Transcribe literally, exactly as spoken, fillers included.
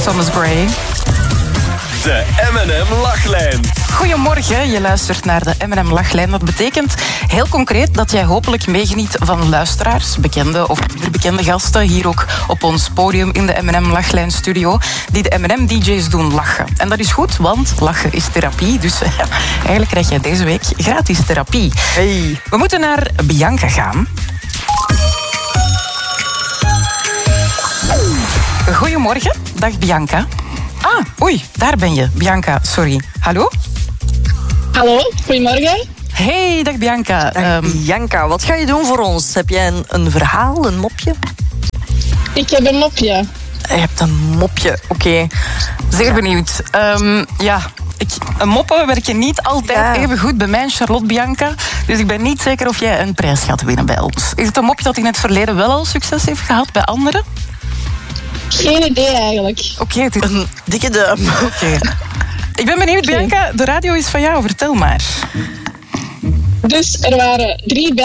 Thomas Gray. De M en M Lachlijn. Goedemorgen, je luistert naar de M en M Lachlijn. Dat betekent heel concreet dat jij hopelijk meegeniet van luisteraars, bekende of minder bekende gasten, hier ook op ons podium in de M en M Lachlijn studio, die de M en M D J's doen lachen. En dat is goed, want lachen is therapie. Dus uh, eigenlijk krijg jij deze week gratis therapie. Hey. We moeten naar Bianca gaan. Goedemorgen, dag Bianca. Ah, oei, daar ben je, Bianca, sorry. Hallo? Hallo, goedemorgen. Hey, dag Bianca. Dag Um, Bianca, wat ga je doen voor ons? Heb jij een, een verhaal, een mopje? Ik heb een mopje. Je hebt een mopje, oké. Okay. zeer benieuwd. Um, ja, ik, moppen werken niet altijd Ja. even goed bij mij en Charlotte, Bianca. Dus ik ben niet zeker of jij een prijs gaat winnen bij ons. Is het een mopje dat in het verleden wel al succes heeft gehad bij anderen? Geen idee eigenlijk. Oké, okay, het is... Een dikke duim. Oké. Okay. Ik ben benieuwd, Bianca. De radio is van jou, vertel maar. Dus er waren drie